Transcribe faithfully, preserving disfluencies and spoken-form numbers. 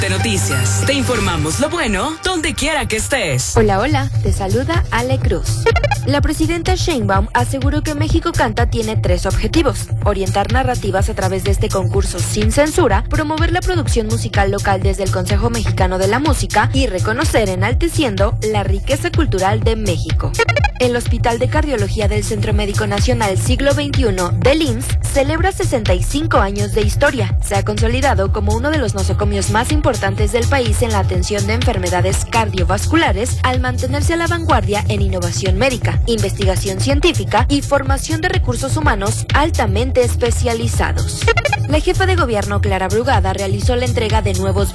De Noticias, te informamos lo bueno donde quiera que estés. Hola, hola, te saluda Ale Cruz. La presidenta Sheinbaum aseguró que México Canta tiene tres objetivos: orientar narrativas a través de este concurso sin censura, promover la producción musical local desde el Consejo Mexicano de la Música y reconocer enalteciendo la riqueza cultural de México. El Hospital de Cardiología del Centro Médico Nacional Siglo veintiuno del I M S S celebra sesenta y cinco años de historia. Se ha consolidado como uno de los nosocomios más importantes del país en la atención de enfermedades cardiovasculares al mantenerse a la vanguardia en innovación médica, investigación científica y formación de recursos humanos altamente especializados. La jefa de gobierno Clara Brugada realizó la entrega de nuevos